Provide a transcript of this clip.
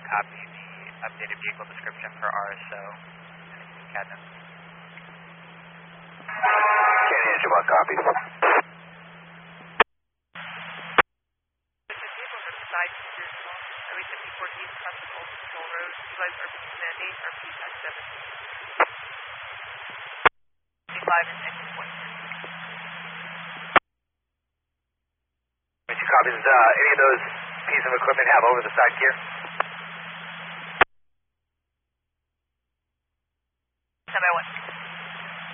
copy the updated vehicle description for RSO and Cadnan. Canyon Engine 1 copies. Side vehicle, LA 54 East crossing Old Control Road, utilize RPC mandate, RPC times 7. 5 and exit point. 22 copies. Any of those pieces of equipment have over the side gear? Semi 1.